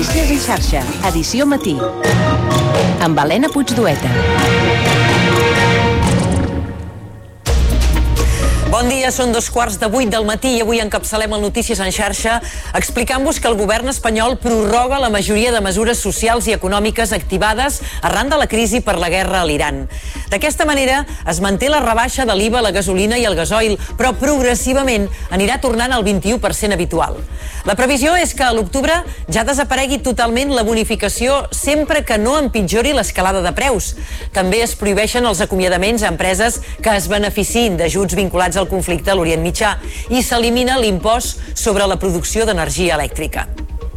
Notícies en xarxa, edició matí, amb Helena Puigdueta. Bon dia, són 7:15 del matí i avui encapçalem el Notícies en xarxa explicant-vos que el govern espanyol prorroga la majoria de mesures socials i econòmiques activades arran de la crisi per la guerra a l'Iran. D'aquesta manera es manté la rebaixa de l'IVA a la gasolina i el gasoil, però progressivament anirà tornant al 21% habitual. La previsió és que a l'octubre ja desaparegui totalment la bonificació sempre que no empitjori l'escalada de preus. També es prohibeixen els acomiadaments a empreses que es beneficiïn d'ajuts vinculats al conflicte a l'Orient Mitjà i s'elimina l'impost sobre la producció d'energia elèctrica.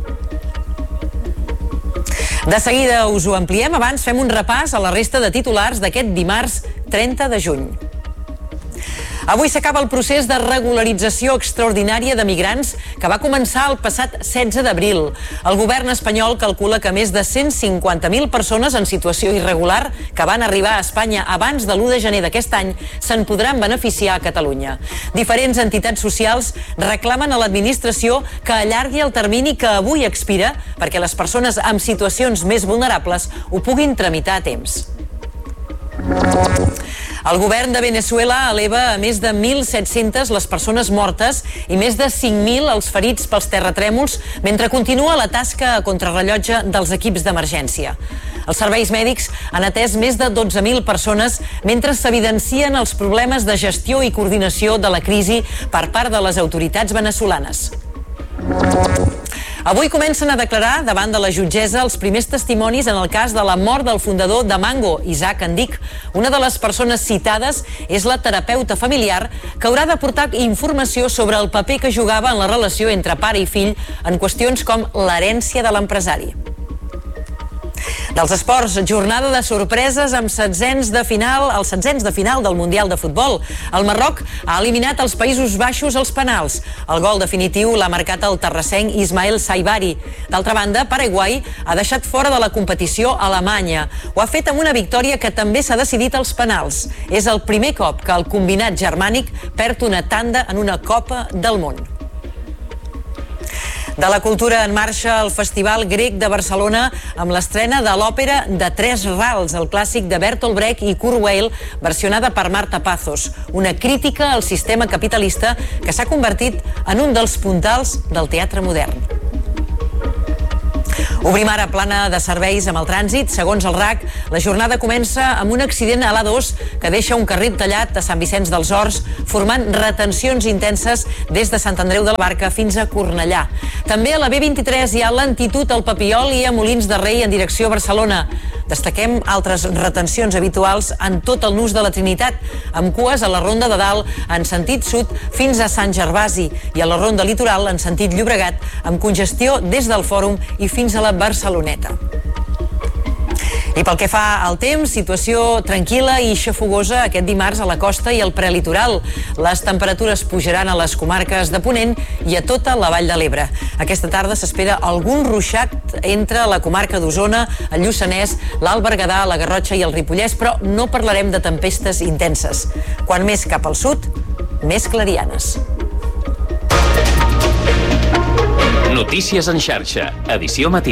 De seguida us ho ampliem, abans fem un repàs a la resta de titulars d'aquest dimarts 30 de juny. Avui s'acaba el procés de regularització extraordinària de migrants que va començar el passat 16 d'abril. El govern espanyol calcula que més de 150.000 persones en situació irregular que van arribar a Espanya abans de l'1 de gener d'aquest any se'n podran beneficiar a Catalunya. Diferents entitats socials reclamen a l'administració que allargui el termini que avui expira perquè les persones amb situacions més vulnerables ho puguin tramitar a temps. El govern de Venezuela eleva a més de 1.700 les persones mortes i més de 5.000 els ferits pels terratrèmols mentre continua la tasca a contrarrellotge dels equips d'emergència. Els serveis mèdics han atès més de 12.000 persones mentre s'evidencien els problemes de gestió i coordinació de la crisi per part de les autoritats veneçolanes. Avui comencen a declarar davant de la jutgessa els primers testimonis en el cas de la mort del fundador de Mango, Isaac Andic. Una de les persones citades és la terapeuta familiar que haurà d'aportar informació sobre el paper que jugava en la relació entre pare i fill en qüestions com l'herència de l'empresari. Dels esports, jornada de sorpreses amb setzents de final del Mundial de Futbol. El Marroc ha eliminat els Països Baixos als penals. El gol definitiu l'ha marcat el terrassenc Ismael Saibari. D'altra banda, Paraguai ha deixat fora de la competició Alemanya. Ho ha fet amb una victòria que també s'ha decidit als penals. És el primer cop que el combinat germànic perd una tanda en una Copa del Món. De la cultura en marxa el Festival Grec de Barcelona amb l'estrena de l'òpera de Tres Rals, el clàssic de Bertolt Brecht i Kurt Weill, versionada per Marta Pazos, una crítica al sistema capitalista que s'ha convertit en un dels puntals del teatre modern. Obrim ara plana de serveis amb el trànsit. Segons el RAC, la jornada comença amb un accident a l'A2 que deixa un carril tallat a Sant Vicenç dels Horts, formant retencions intenses des de Sant Andreu de la Barca fins a Cornellà. També a la B23 hi ha lentitud al Papiol i a Molins de Rei en direcció a Barcelona. Destaquem altres retencions habituals en tot el nus de la Trinitat, amb cues a la Ronda de Dalt en sentit sud fins a Sant Gervasi i a la Ronda Litoral en sentit Llobregat, amb congestió des del Fòrum i fins a la Barceloneta. I pel que fa al temps, situació tranquil·la i xafogosa aquest dimarts a la costa i al prelitoral. Les temperatures pujaran a les comarques de Ponent i a tota la Vall de l'Ebre. Aquesta tarda s'espera algun ruixat entre la comarca d'Osona, el Lluçanès, l'Alt Berguedà, la Garrotxa i el Ripollès, però no parlarem de tempestes intenses. Quan més cap al sud, més clarianes. Notícies en xarxa, edició matí.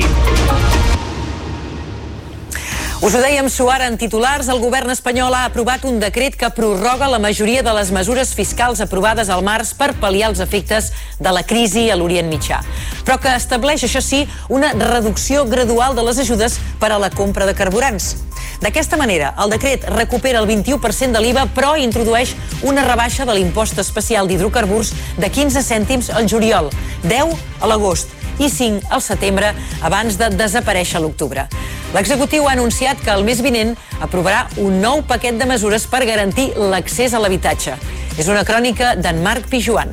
Us ho dèiem suar en titulars, el govern espanyol ha aprovat un decret que prorroga la majoria de les mesures fiscals aprovades al març per pal·liar els efectes de la crisi a l'Orient Mitjà, però que estableix, això sí, una reducció gradual de les ajudes per a la compra de carburants. D'aquesta manera, el decret recupera el 21% de l'IVA, però introdueix una rebaixa de l'impost especial d'hidrocarburs de 15 cèntims al juliol, 10 a l'agost i 5 al setembre, abans de desaparèixer a l'octubre. L'executiu ha anunciat que el mes vinent aprovarà un nou paquet de mesures per garantir l'accés a l'habitatge. És una crònica d'en Marc Pijuan.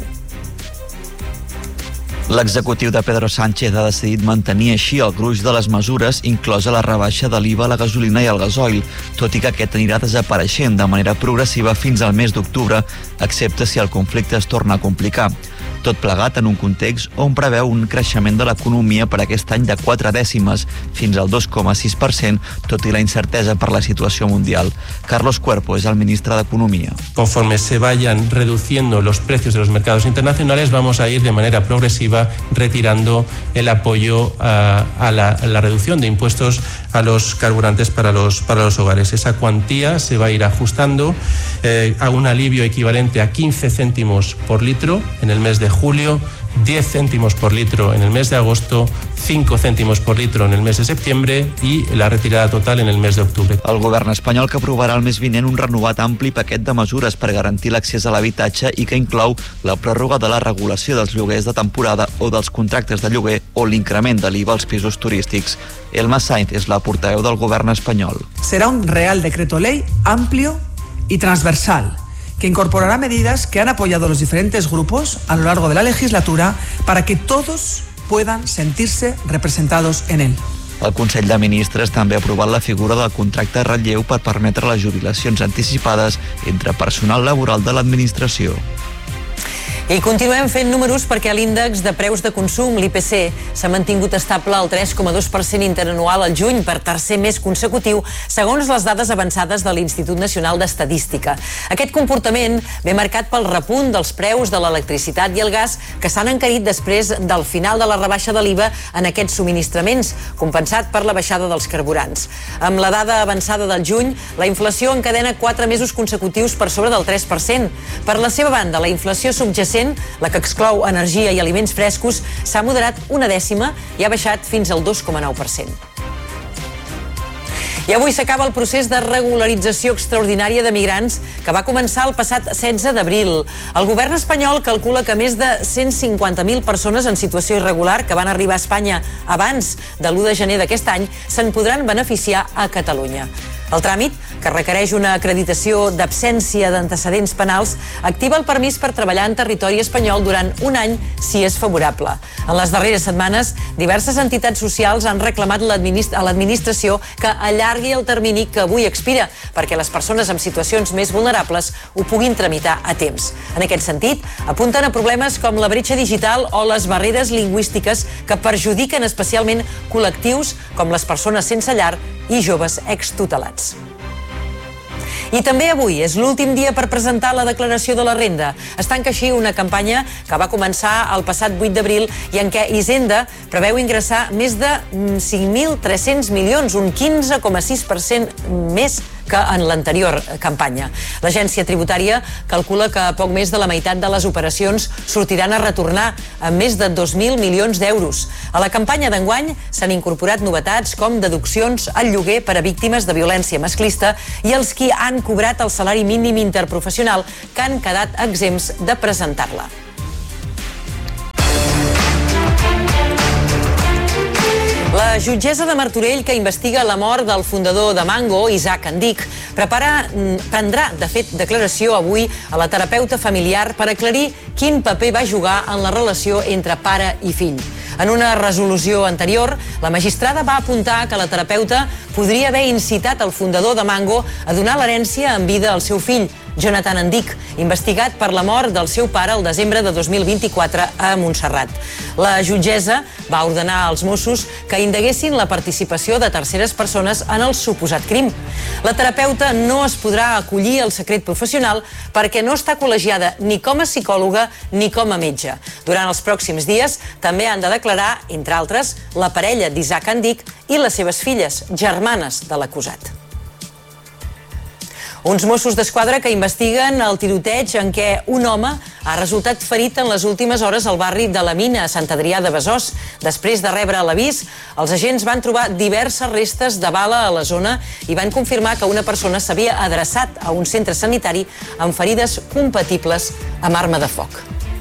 L'executiu de Pedro Sánchez ha decidit mantenir així el gruix de les mesures, inclosa la rebaixa de l'IVA a la gasolina i al gasoil, tot i que aquest anirà desapareixent de manera progressiva fins al mes d'octubre, excepte si el conflicte es torna a complicar. Tot plegat en un context on preveu un creixement de l'economia per aquest any de 4 dècimes, fins al 2,6%, tot i la incertesa per la situació mundial. Carlos Cuerpo és el ministre d'Economia. Conforme se vayan reduciendo los precios de los mercados internacionales, vamos a ir de manera progresiva retirando el apoyo a la reducción de impuestos a los carburantes para los hogares. Esa cuantía se va a ir ajustando a un alivio equivalente a 15 céntimos por litro en el mes de julio, 10 cèntims per litro en el mes de agosto, 5 cèntims per litro en el mes de septiembre i la retirada total en el mes d'octubre. El govern espanyol que aprovarà el mes vinent un renovat ampli paquet de mesures per garantir l'accés a l'habitatge i que inclou la pròrroga de la regulació dels lloguers de temporada o dels contractes de lloguer o l'increment de l'IVA als pisos turístics. Elma Sainz és la portaveu del govern espanyol. Será un Real Decreto Ley amplio y transversal, que incorporará medidas que han apoyado los diferentes grupos a lo largo de la legislatura para que todos puedan sentirse representados en él. El Consell de Ministres també ha aprovat la figura del contracte de relleu per permetre les jubilacions anticipades entre personal laboral de l'administració. I continuem fent números perquè l'índex de preus de consum, l'IPC, s'ha mantingut estable al 3,2% interanual al juny per tercer mes consecutiu, segons les dades avançades de l'Institut Nacional d'Estadística. Aquest comportament ve marcat pel repunt dels preus de l'electricitat i el gas que s'han encarit després del final de la rebaixa de l'IVA en aquests subministraments, compensat per la baixada dels carburants. Amb la dada avançada del juny, la inflació encadena 4 mesos consecutius per sobre del 3%. Per la seva banda, la inflació subjacent, la que exclou energia i aliments frescos, s'ha moderat 1 dècima i ha baixat fins al 2,9%. I avui s'acaba el procés de regularització extraordinària de migrants que va començar el passat 16 d'abril. El govern espanyol calcula que més de 150.000 persones en situació irregular que van arribar a Espanya abans de l'1 de gener d'aquest any se'n podran beneficiar a Catalunya. El tràmit, que requereix una acreditació d'absència d'antecedents penals, activa el permís per treballar en territori espanyol durant un any si és favorable. En les darreres setmanes, diverses entitats socials han reclamat a l'administració que allargui el termini que avui expira perquè les persones amb situacions més vulnerables ho puguin tramitar a temps. En aquest sentit, apunten a problemes com la bretxa digital o les barreres lingüístiques que perjudiquen especialment col·lectius com les persones sense llar i joves extutelats. I també avui és l'últim dia per presentar la declaració de la renda. Es tanca així una campanya que va començar el passat 8 d'abril i en què Hisenda preveu ingressar més de 5.300 milions, un 15,6% més que en l'anterior campanya. L'agència tributària calcula que poc més de la meitat de les operacions sortiran a retornar amb més de 2.000 milions d'euros. A la campanya d'enguany s'han incorporat novetats com deduccions al lloguer per a víctimes de violència masclista i els qui han cobrat el salari mínim interprofessional que han quedat exempts de presentar-la. La jutgessa de Martorell, que investiga la mort del fundador de Mango, Isaac Andic, prendrà, de fet, declaració avui a la terapeuta familiar per aclarir quin paper va jugar en la relació entre pare i fill. En una resolució anterior, la magistrada va apuntar que la terapeuta podria haver incitat el fundador de Mango a donar l'herència en vida al seu fill, Jonathan Andic, investigat per la mort del seu pare el desembre de 2024 a Montserrat. La jutgessa va ordenar als Mossos que indaguessin la participació de terceres persones en el suposat crim. La terapeuta no es podrà acollir al secret professional perquè no està col·legiada ni com a psicòloga ni com a metge. Durant els pròxims dies també han de declarar, entre altres, la parella d'Isaac Andic i les seves filles, germanes de l'acusat. Uns Mossos d'Esquadra que investiguen el tiroteig en què un home ha resultat ferit en les últimes hores al barri de la Mina, a Sant Adrià de Besòs. Després de rebre l'avís, els agents van trobar diverses restes de bala a la zona i van confirmar que una persona s'havia adreçat a un centre sanitari amb ferides compatibles amb arma de foc.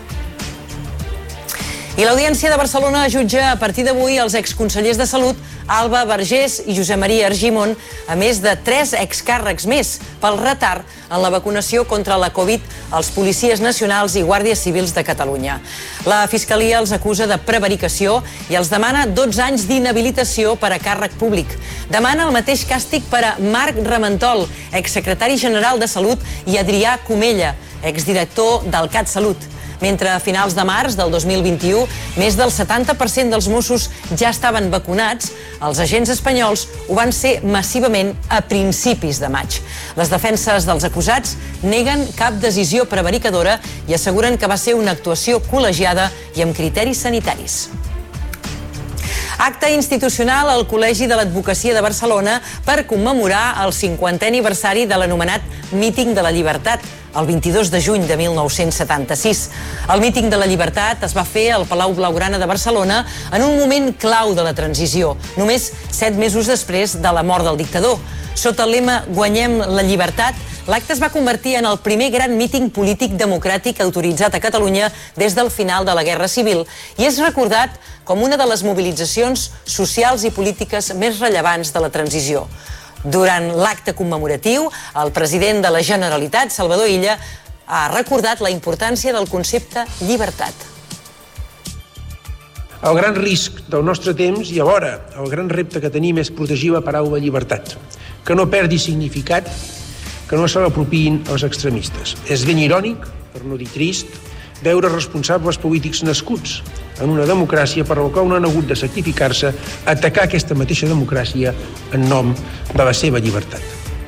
I l'Audiència de Barcelona jutja a partir d'avui els exconsellers de Salut Alba Vergés i Josep Maria Argimon, a més de 3 excàrrecs més pel retard en la vacunació contra la Covid als policies nacionals i guàrdies civils de Catalunya. La Fiscalia els acusa de prevaricació i els demana 12 anys d'inhabilitació per a càrrec públic. Demana el mateix càstig per a Marc Ramentol, exsecretari general de Salut, i Adrià Comella, exdirector del CatSalut. Mentre a finals de març del 2021 més del 70% dels Mossos ja estaven vacunats, els agents espanyols ho van ser massivament a principis de maig. Les defenses dels acusats neguen cap decisió prevaricadora i asseguren que va ser una actuació col·legiada i amb criteris sanitaris. Acte institucional al Col·legi de l'Advocacia de Barcelona per commemorar el 50è aniversari de l'anomenat Míting de la Llibertat, el 22 de juny de 1976. El Míting de la Llibertat es va fer al Palau Blaugrana de Barcelona en un moment clau de la transició, només 7 mesos després de la mort del dictador. Sota el lema Guanyem la llibertat, l'acte es va convertir en el primer gran míting polític democràtic autoritzat a Catalunya des del final de la Guerra Civil i és recordat com una de les mobilitzacions socials i polítiques més rellevants de la transició. Durant l'acte commemoratiu, el president de la Generalitat, Salvador Illa, ha recordat la importància del concepte llibertat. El gran risc del nostre temps i alhora el gran repte que tenim és protegir la paraula llibertat, que no perdi significat, que no se l'apropiïn els extremistes. És ben irònic, per no dir trist, veure responsables polítics nascuts en una democràcia per la qual no han hagut de sacrificar-se a atacar aquesta mateixa democràcia en nom de la seva llibertat.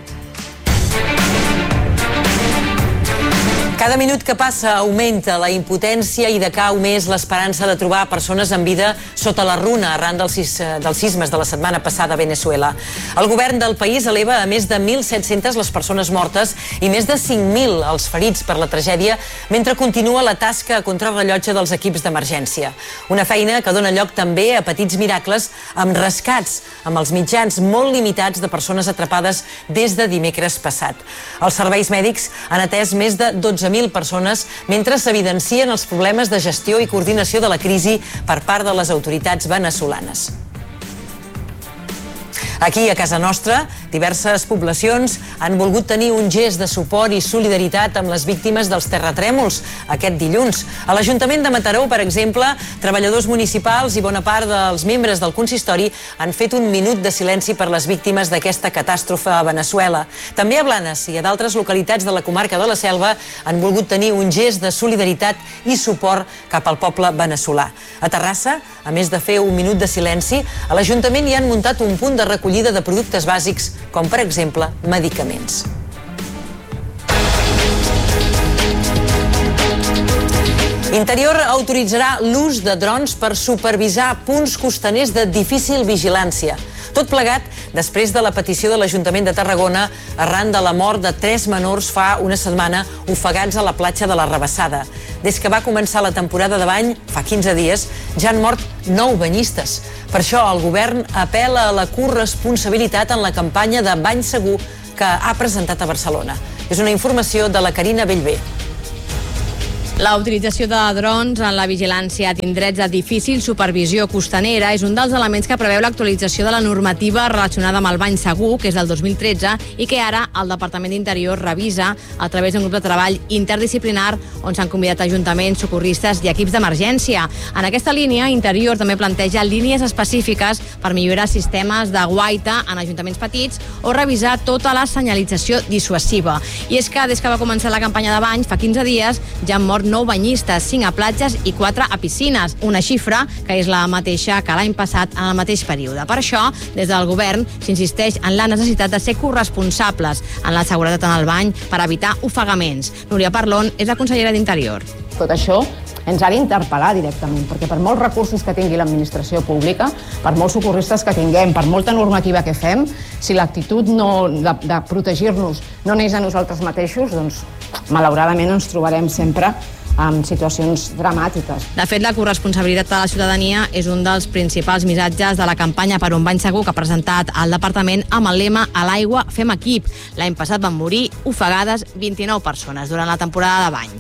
Cada minut que passa augmenta la impotència i decau més l'esperança de trobar persones en vida sota la runa arran dels sismes de la setmana passada a Venezuela. El govern del país eleva a més de 1.700 les persones mortes i més de 5.000 els ferits per la tragèdia, mentre continua la tasca a contrarrellotge dels equips d'emergència. Una feina que dona lloc també a petits miracles amb rescats, amb els mitjans molt limitats de persones atrapades des de dimecres passat. Els serveis mèdics han atès més de 12.000 persones mentre s'evidencien els problemes de gestió i coordinació de la crisi per part de les autoritats veneçolanes. Aquí, a casa nostra, diverses poblacions han volgut tenir un gest de suport i solidaritat amb les víctimes dels terratrèmols aquest dilluns. A l'Ajuntament de Mataró, per exemple, treballadors municipals i bona part dels membres del consistori han fet un minut de silenci per les víctimes d'aquesta catàstrofe a Veneçuela. També a Blanes i a d'altres localitats de la comarca de la Selva han volgut tenir un gest de solidaritat i suport cap al poble veneçolà. A Terrassa, a més de fer un minut de silenci, a l'Ajuntament hi han muntat un punt de recollida de productes bàsics, com per exemple medicaments. Interior autoritzarà l'ús de drons per supervisar punts costaners de difícil vigilància. Tot plegat després de la petició de l'Ajuntament de Tarragona arran de la mort de 3 menors fa una setmana ofegats a la platja de la Rabassada. Des que va començar la temporada de bany, fa 15 dies, ja han mort 9 banyistes. Per això el govern apel·la a la corresponsabilitat en la campanya de Bany Segur que ha presentat a Barcelona. És una informació de la Carina Bellver. La utilització de drons en la vigilància d'indrets de difícil supervisió costanera és un dels elements que preveu l'actualització de la normativa relacionada amb el bany segur, que és del 2013, i que ara el Departament d'Interior revisa a través d'un grup de treball interdisciplinar on s'han convidat ajuntaments, socorristes i equips d'emergència. En aquesta línia, Interior també planteja línies específiques per millorar sistemes de guaita en ajuntaments petits o revisar tota la senyalització dissuasiva. I és que des que va començar la campanya de bany, fa 15 dies, ja han mort 9 banyistes, 5 a platges i 4 a piscines, una xifra que és la mateixa que l'any passat en el mateix període. Per això, des del govern s'insisteix en la necessitat de ser corresponsables en la seguretat en el bany per evitar ofegaments. Núria Parlon és la consellera d'Interior. Tot això ens ha d'interpel·lar directament, perquè per molts recursos que tingui l'administració pública, per molts socorristes que tinguem, per molta normativa que fem, si l'actitud de protegir-nos no neix a nosaltres mateixos, doncs malauradament ens trobarem sempre en situacions dramàtiques. De fet, la corresponsabilitat de la ciutadania és un dels principals missatges de la campanya per un bany segur que ha presentat el departament amb el lema "A l'aigua fem equip". L'any passat van morir ofegades 29 persones durant la temporada de bany.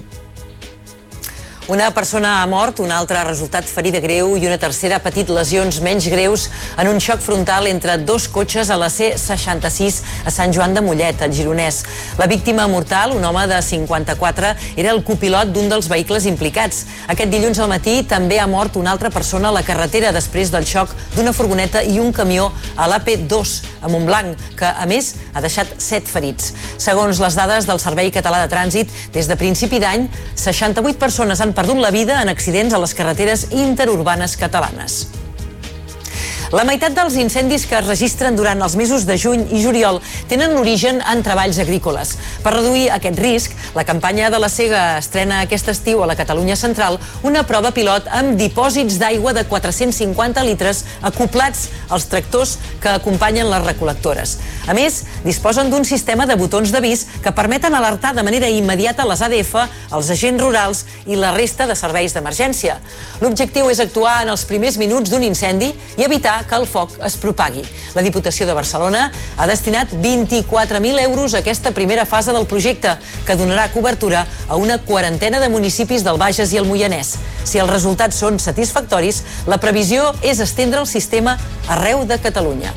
Una persona ha mort, una altra ha resultat ferida greu i una tercera ha patit lesions menys greus en un xoc frontal entre 2 cotxes a la C66 a Sant Joan de Mollet, al Gironès. La víctima mortal, un home de 54, era el copilot d'un dels vehicles implicats. Aquest dilluns al matí també ha mort una altra persona a la carretera després del xoc d'una furgoneta i un camió a l'AP2 a Montblanc, que a més ha deixat 7 ferits. Segons les dades del Servei Català de Trànsit, des de principi d'any, 68 persones han han perdut la vida en accidents a les carreteres interurbanes catalanes. La meitat dels incendis que es registren durant els mesos de juny i juliol tenen l'origen en treballs agrícoles. Per reduir aquest risc, la campanya de la Sega estrena aquest estiu a la Catalunya Central una prova pilot amb dipòsits d'aigua de 450 litres acoplats als tractors que acompanyen les recol·lectores. A més, disposen d'un sistema de botons d'avís que permeten alertar de manera immediata les ADF, els agents rurals i la resta de serveis d'emergència. L'objectiu és actuar en els primers minuts d'un incendi i evitar que el foc es propagui. La Diputació de Barcelona ha destinat 24.000 euros a aquesta primera fase del projecte, que donarà cobertura a una quarantena de municipis del Bages i el Moianès. Si els resultats són satisfactoris, la previsió és estendre el sistema arreu de Catalunya.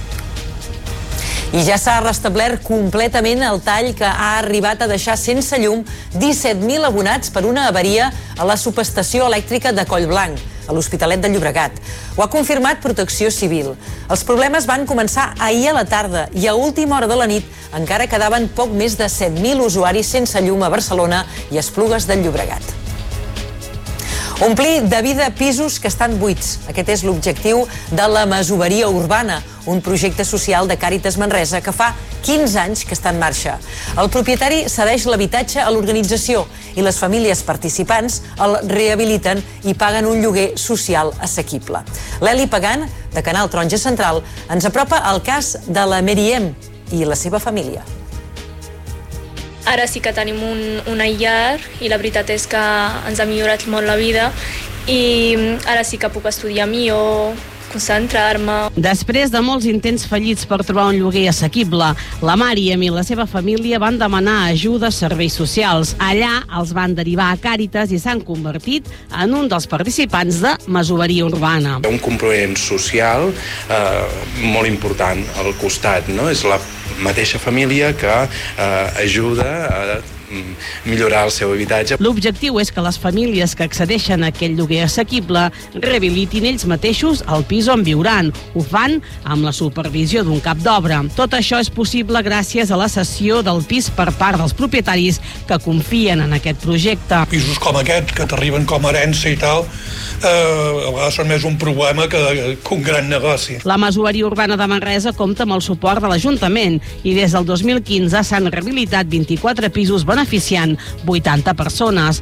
I ja s'ha restablert completament el tall que ha arribat a deixar sense llum 17.000 abonats per una avaria a la subestació elèctrica de Collblanc, a l'Hospitalet de Llobregat. Ho ha confirmat Protecció Civil. Els problemes van començar ahir a la tarda i a última hora de la nit encara quedaven poc més de 7.000 usuaris sense llum a Barcelona i Esplugues del Llobregat. Omplir de vida pisos que estan buits. Aquest és l'objectiu de la Masoveria Urbana, un projecte social de Càritas Manresa que fa 15 anys que està en marxa. El propietari cedeix l'habitatge a l'organització i les famílies participants el rehabiliten i paguen un lloguer social assequible. L'Eli Pagan, de Canal Taronja Central, ens apropa al cas de la Meriem i la seva família. Ara sí que tenim una llar i la veritat és que ens ha millorat molt la vida i ara sí que puc estudiar millor, concentrar-me. Després de molts intents fallits per trobar un lloguer assequible, la Màriam i la seva família van demanar ajuda a serveis socials. Allà els van derivar a Càritas i s'han convertit en un dels participants de Masoveria Urbana. Un component social molt important al costat, no? És la mateixa família que ajuda a millorar el seu habitatge. L'objectiu és que les famílies que accedeixen a aquest lloguer assequible rehabilitin ells mateixos el pis on viuran. Ho fan amb la supervisió d'un cap d'obra. Tot això és possible gràcies a la cessió del pis per part dels propietaris que confien en aquest projecte. Pisos com aquest, que t'arriben com a herència i tal, a vegades són més un problema que un gran negoci. La Masoveria Urbana de Manresa compta amb el suport de l'Ajuntament i des del 2015 s'han rehabilitat 24 pisos beneficiant 80 persones.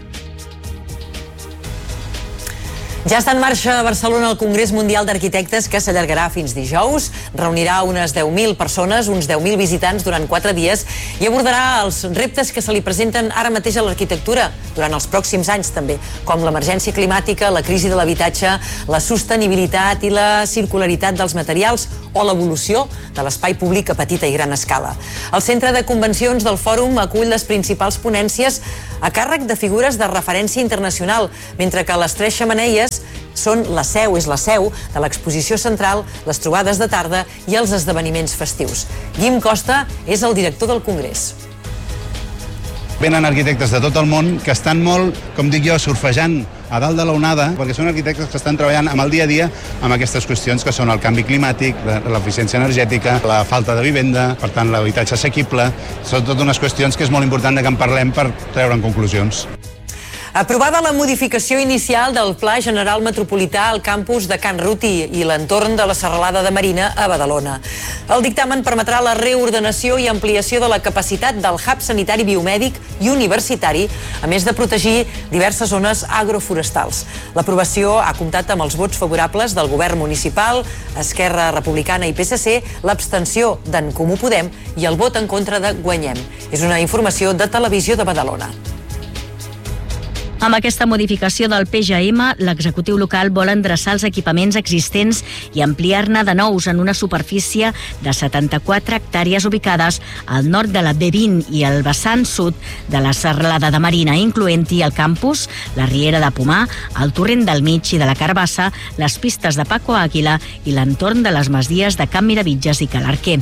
Ja està en marxa a Barcelona el Congrés Mundial d'Arquitectes, que s'allargarà fins dijous. Reunirà unes 10.000 persones, uns 10.000 visitants durant 4 dies i abordarà els reptes que se li presenten ara mateix a l'arquitectura durant els pròxims anys també, com l'emergència climàtica, la crisi de l'habitatge, la sostenibilitat i la circularitat dels materials o l'evolució de l'espai públic a petita i gran escala. El Centre de Convencions del Fòrum acull les principals ponències a càrrec de figures de referència internacional, mentre que les 3 xemeneies és la seu de l'exposició central, les trobades de tarda i els esdeveniments festius. Guim Costa és el director del Congrés. Venen arquitectes de tot el món que estan molt, com dic jo, surfejant a dalt de l'onada, perquè són arquitectes que estan treballant amb el dia a dia amb aquestes qüestions que són el canvi climàtic, l'eficiència energètica, la falta de vivenda, per tant l'habitatge assequible. Són totes unes qüestions que és molt important que en parlem per treure'n conclusions. Aprovada la modificació inicial del Pla General Metropolità al campus de Can Ruti i l'entorn de la Serralada de Marina a Badalona. El dictamen permetrà la reordenació i ampliació de la capacitat del hub sanitari biomèdic i universitari, a més de protegir diverses zones agroforestals. L'aprovació ha comptat amb els vots favorables del govern municipal, Esquerra Republicana i PSC, l'abstenció d'en Comú Podem i el vot en contra de Guanyem. És una informació de Televisió de Badalona. Amb aquesta modificació del PGM, l'executiu local vol endreçar els equipaments existents i ampliar-ne de nous en una superfície de 74 hectàrees ubicades al nord de la B20 i al vessant sud de la Serralada de Marina, incloent-hi el campus, la Riera de Pomar, el Torrent del Mig i de la Carbassa, les pistes de Paco Àguila i l'entorn de les masies de Can Miravitges i Calarquer.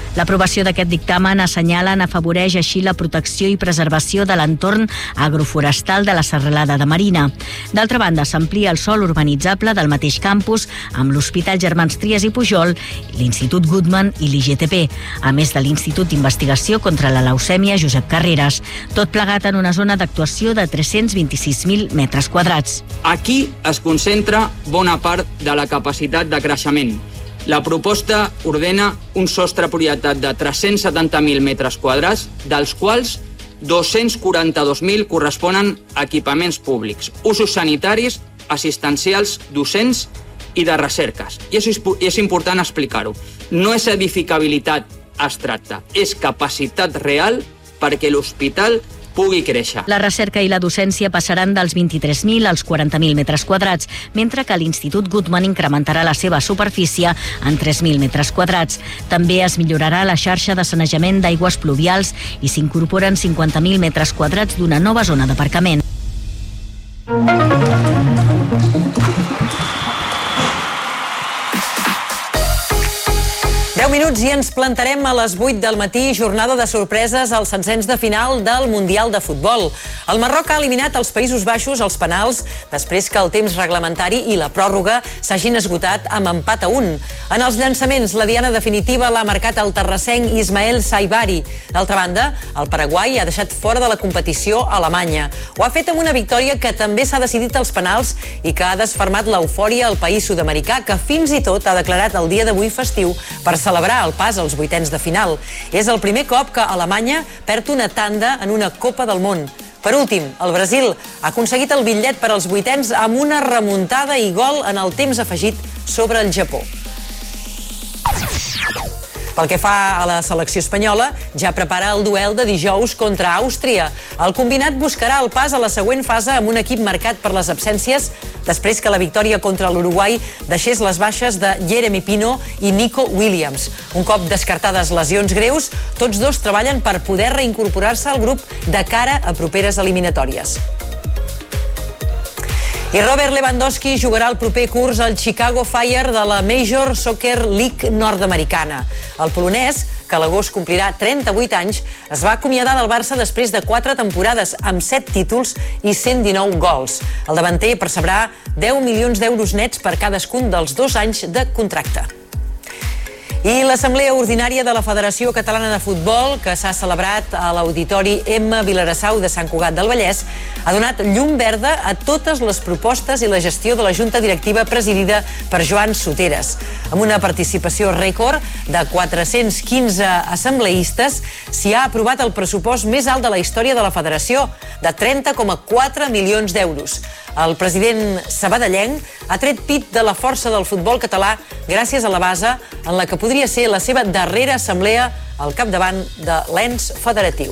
L'aprovació d'aquest dictamen assenyalen afavoreix així la protecció i preservació de l'entorn agroforestal de la serralada de Marina. D'altra banda, s'amplia el sòl urbanitzable del mateix campus amb l'Hospital Germans Trias i Pujol, l'Institut Guttmann i l'IGTP, a més de l'Institut d'Investigació contra la Leucèmia Josep Carreras, tot plegat en una zona d'actuació de 326.000 metres quadrats. Aquí es concentra bona part de la capacitat de creixement. La proposta ordena un sostre propietat de 370.000 metres quadrats, dels quals 242.000 corresponen a equipaments públics, usos sanitaris, assistencials, docents i de recerques. I és important explicar-ho. No és edificabilitat abstracta, és capacitat real perquè l'hospital pugui créixer. La recerca i la docència passaran dels 23.000 als 40.000 metres quadrats, mentre que l'Institut Guttmann incrementarà la seva superfície en 3.000 metres quadrats. També es millorarà la xarxa de sanejament d'aigües pluvials i s'incorporen 50.000 metres quadrats d'una nova zona d'aparcament. 10 minuts i ens plantarem a les 8 del matí, jornada de sorpreses al sencens de final del Mundial de Futbol. El Marroc ha eliminat els Països Baixos als penals després que el temps reglamentari i la pròrroga s'hagin esgotat amb empat a 1. En els llançaments, la diana definitiva l'ha marcat el terrassenc Ismael Saibari. D'altra banda, el Paraguai ha deixat fora de la competició Alemanya. Ho ha fet amb una victòria que també s'ha decidit als penals i que ha desfermat l'eufòria al país sud-americà, que fins i tot ha declarat el dia d'avui festiu per celebrar el pas als vuitens de final. És el primer cop que Alemanya perd una tanda en una Copa del Món. Per últim, el Brasil ha aconseguit el bitllet per als vuitens amb una remuntada i gol en el temps afegit sobre el Japó. Pel que fa a la selecció espanyola, ja prepara el duel de dijous contra Àustria. El combinat buscarà el pas a la següent fase amb un equip marcat per les absències després que la victòria contra l'Uruguai deixés les baixes de Jeremy Pino i Nico Williams. Un cop descartades lesions greus, tots dos treballen per poder reincorporar-se al grup de cara a properes eliminatòries. I Robert Lewandowski jugarà el proper curs al Chicago Fire de la Major Soccer League nord-americana. El polonès, que a l'agost complirà 38 anys, es va acomiadar del Barça després de 4 temporades amb 7 títols i 119 gols. El davanter percebrà 10 milions d'euros nets per cadascun dels 2 anys de contracte. I l'Assemblea Ordinària de la Federació Catalana de Futbol, que s'ha celebrat a l'Auditori M. Vilassau de Sant Cugat del Vallès, ha donat llum verda a totes les propostes i la gestió de la Junta Directiva presidida per Joan Soteres. Amb una participació rècord de 415 assembleistes, s'hi ha aprovat el pressupost més alt de la història de la Federació, de 30,4 milions d'euros. El president sabadellenc ha tret pit de la força del futbol català gràcies a la base en la que podria ser la seva darrera assemblea al capdavant de l'ens federatiu.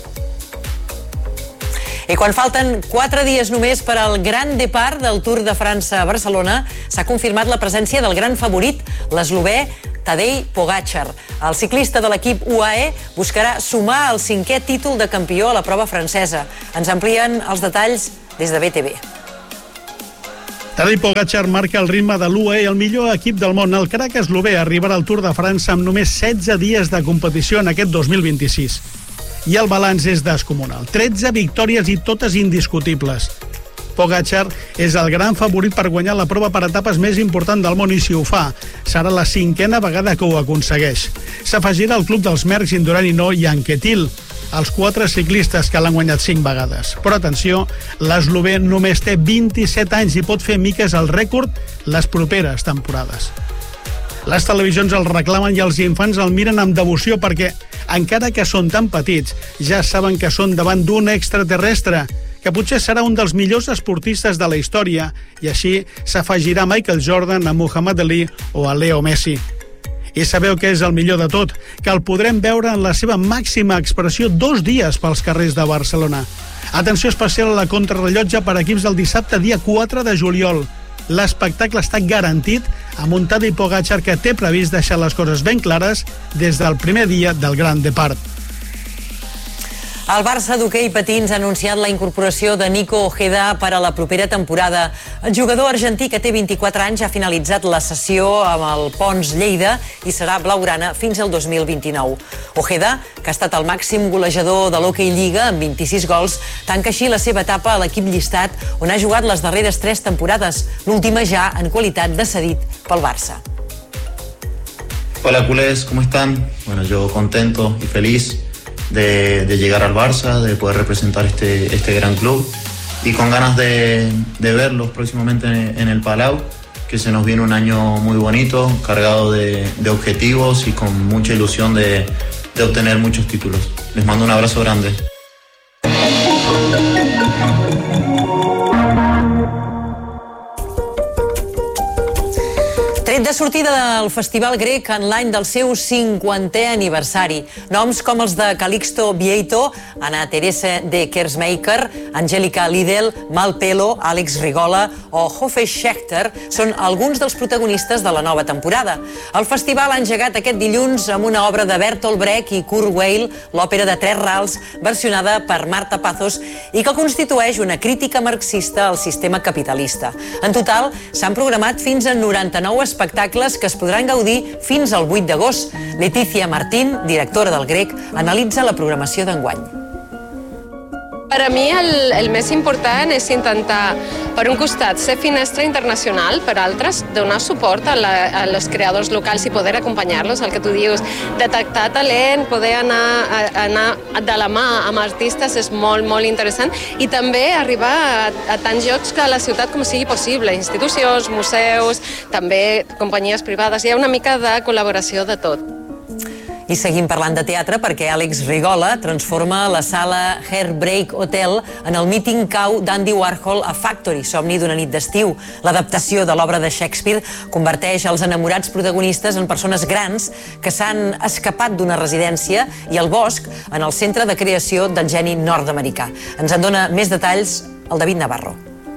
I quan falten 4 dies només per al Grand Départ del Tour de França a Barcelona, s'ha confirmat la presència del gran favorit, l'eslovè Tadej Pogačar. El ciclista de l'equip UAE buscarà sumar el 5è títol de campió a la prova francesa. Ens amplien els detalls des de BTV. Tadej Pogačar marca el ritme de l'UAE, el millor equip del món. El crac eslové arribarà al Tour de França amb només 16 dies de competició en aquest 2026. I el balanç és descomunal. 13 victòries i totes indiscutibles. Pogačar és el gran favorit per guanyar la prova per etapes més important del món i si ho fa, serà la 5a vegada que ho aconsegueix. S'afegirà al club dels Merckx, Indurain i No i Anquetil, els 4 ciclistes que l'han guanyat 5 vegades. Però atenció, l'eslové només té 27 anys i pot fer miques al rècord les properes temporades. Les televisions el reclamen i els infants el miren amb devoció perquè, encara que són tan petits, ja saben que són davant d'un extraterrestre, que potser serà un dels millors esportistes de la història, i així s'afegirà Michael Jordan, a Muhammad Ali o a Leo Messi. I sabeu què és el millor de tot? Que el podrem veure en la seva màxima expressió 2 dies pels carrers de Barcelona. Atenció especial a la contrarrellotge per equips del dissabte, dia 4 de juliol. L'espectacle està garantit amb un Tadej Pogačar que té previst deixar les coses ben clares des del primer dia del Grand Départ. El Barça d'hoquei patins ha anunciat la incorporació de Nico Ojeda per a la propera temporada. El jugador argentí, que té 24 anys, ha finalitzat la sessió amb el Pons Lleida i serà blaugrana fins al 2029. Ojeda, que ha estat el màxim golejador de l'Hockey Lliga amb 26 gols, tanca així la seva etapa a l'equip llistat, on ha jugat les darreres 3 temporades, l'última ja en qualitat de cedit pel Barça. Hola culés, ¿cómo están? Bueno, yo contento y feliz de llegar al Barça, de poder representar este gran club y con ganas de verlos próximamente en el Palau, que se nos viene un año muy bonito, cargado de objetivos y con mucha ilusión de obtener muchos títulos. Les mando un abrazo grande. Tret de sortida del Festival Grec en l'any del seu 50è aniversari. Noms com els de Calixto Vieito, Ana Teresa de Kersmaker, Angélica Lidl, Mal Pelo, Àlex Rigola o Hofe Schechter són alguns dels protagonistes de la nova temporada. El festival ha engegat aquest dilluns amb una obra de Bertolt Brecht i Kurt Weill, l'òpera de Tres Rals, versionada per Marta Pazos i que constitueix una crítica marxista al sistema capitalista. En total, s'han programat fins a 99 espectacles que es podran gaudir fins al 8 d'agost. Leticia Martín, directora del Grec, analitza la programació d'enguany. Per a mi el més important és intentar, per un costat, ser finestra internacional, per altres, donar suport als creadors locals i poder acompanyar-los, el que tu dius, detectar talent, poder anar de la mà amb artistes és molt, molt interessant i també arribar a tants llocs que a la ciutat com sigui possible, institucions, museus, també companyies privades, hi ha una mica de col·laboració de tot. I seguim parlant de teatre perquè Àlex Rigola transforma la sala Heartbreak Hotel en el Meeting Cow d'Andy Warhol a Factory, somni d'una nit d'estiu. L'adaptació de l'obra de Shakespeare converteix els enamorats protagonistes en persones grans que s'han escapat d'una residència i el bosc en el centre de creació del geni nord-americà. Ens en dona més detalls el David Navarro.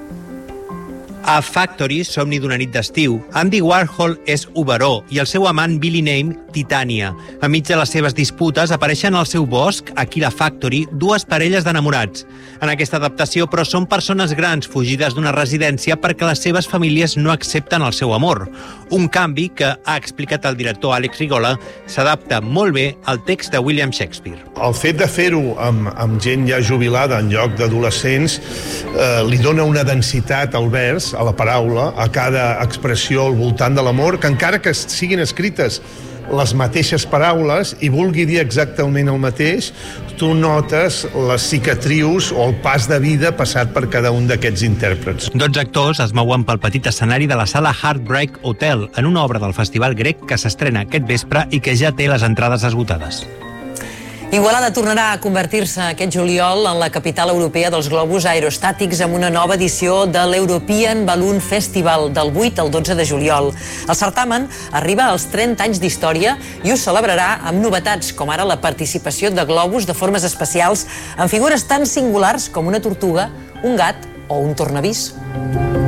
A Factory, somni d'una nit d'estiu, Andy Warhol és Oberó i el seu amant Billy Name, Titània. Enmig de les seves disputes apareixen al seu bosc, aquí a Factory, dues parelles d'enamorats. En aquesta adaptació, però, són persones grans fugides d'una residència perquè les seves famílies no accepten el seu amor. Un canvi que, ha explicat el director Àlex Rigola, s'adapta molt bé al text de William Shakespeare. El fet de fer-ho amb gent ja jubilada en lloc d'adolescents li dona una densitat al vers, a la paraula, a cada expressió al voltant de l'amor, que encara que siguin escrites les mateixes paraules i vulgui dir exactament el mateix, tu notes les cicatrius o el pas de vida passat per cada un d'aquests intèrprets. 12 actors es mouen pel petit escenari de la sala Heartbreak Hotel, en una obra del Festival Grec que s'estrena aquest vespre i que ja té les entrades esgotades. Igualada tornarà a convertir-se aquest juliol en la capital europea dels globus aerostàtics amb una nova edició de l'European Balloon Festival del 8 al 12 de juliol. El certamen arriba als 30 anys d'història i ho celebrarà amb novetats com ara la participació de globus de formes especials amb figures tan singulars com una tortuga, un gat o un tornavís.